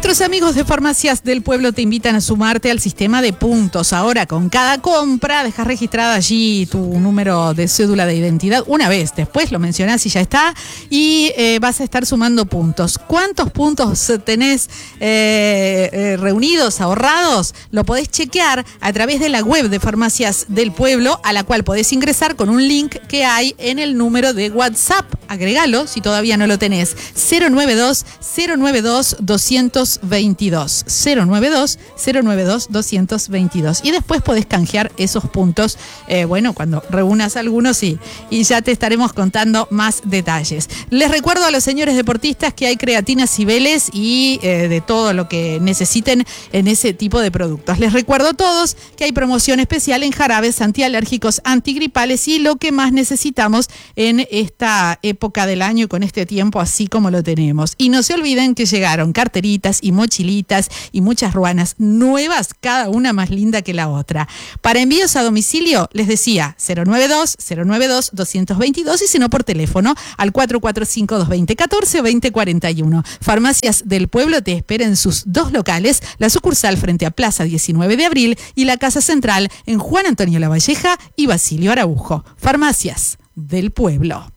Nuestros amigos de Farmacias del Pueblo te invitan a sumarte al sistema de puntos. Ahora, con cada compra, dejas registrada allí tu número de cédula de identidad una vez. Después lo mencionás y ya está. Y vas a estar sumando puntos. ¿Cuántos puntos tenés reunidos, ahorrados? Lo podés chequear a través de la web de Farmacias del Pueblo, a la cual podés ingresar con un link que hay en el número de WhatsApp. Agregalo si todavía no lo tenés. 092-222. 092-222. Y después podés canjear esos puntos, cuando reúnas algunos y ya te estaremos contando más detalles. Les recuerdo a los señores deportistas que hay creatinas Cibeles y de todo lo que necesiten en ese tipo de productos. Les recuerdo a todos que hay promoción especial en jarabes antialérgicos, antigripales y lo que más necesitamos en esta época del año, con este tiempo así como lo tenemos. Y no se olviden que llegaron carteritas y mochilitas y muchas ruanas nuevas, cada una más linda que la otra. Para envíos a domicilio, les decía, 092-222 y si no por teléfono al 445-220-14 o 2041. Farmacias del Pueblo te espera en sus dos locales, la sucursal frente a Plaza 19 de Abril y la Casa Central en Juan Antonio Lavalleja y Basilio Araujo. Farmacias del Pueblo.